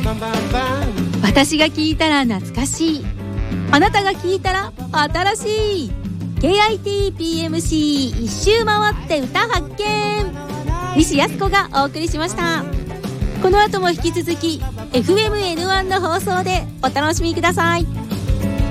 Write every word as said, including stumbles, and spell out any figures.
私が聞いたら懐かしい、あなたが聞いたら新しい ケーアイティーピーエムシー 一周回って歌発見、西安子がお送りしました。この後も引き続き エフエムエヌワン の放送でお楽しみください。